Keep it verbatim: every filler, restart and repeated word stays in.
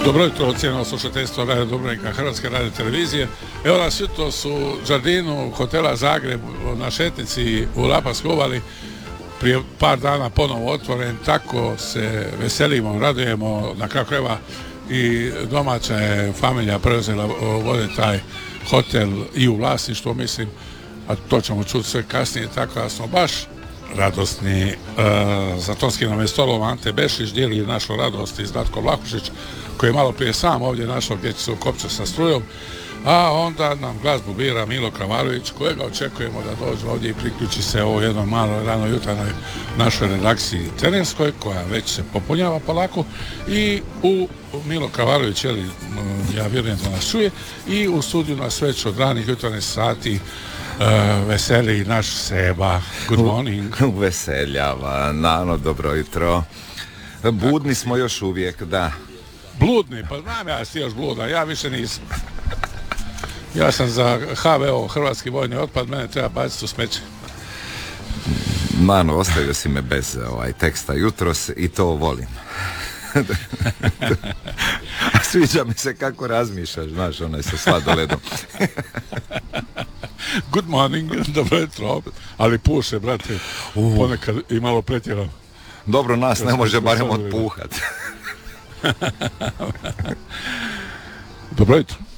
Dobro jutro, cijenjeno slušateljstvo Radio Dubrovnika, Hrvatske radio televizije. Evo nas jutros u Đardinu hotela Zagreb na šetnici u Laparskoj uvali, prije par dana ponovo otvoren, tako se veselimo, radujemo, na kraju krajeva i domaća je familija preuzela vode taj hotel i u vlasništvu, mislim, a to ćemo čuti sve kasnije, tako da smo baš radosni. E, za tonskim nam je stolom Ante Bešić, dijeli našu radost i Zlatko Vlahušić, koji je malo prije sam ovdje našao gdje će se ukopča sa strujom, a onda nam glazbu bira Milo Kramarović, kojega očekujemo da dođe ovdje i priključi se ovo jednom malo rano jutranoj našoj redakciji terenskoj, koja već se popunjava polako, i u Milo Kramarović, jeli, ja vjerujem da nas čuje, i u studiju nas već od ranih jutarnjih sati Uh, veseli naš Seba. Good morning. Veseljava, Nano, dobro jutro. Budni smo još uvijek, da. Bludni, pa znam ja si još bludan, ja više nisam. Ja sam za H V O, Hrvatski vojni otpad, mene treba baciti u smeće. Nano, ostavio si me bez ovaj, teksta jutros i to volim. A sviđa mi se kako razmišljaš, znaš, onaj sa sladoledom. Good morning, dobro jutro, ali puše, brate, uh. ponekad i malo pretjeram. Dobro, nas ja ne može barem otpuhat. Dobro jutro.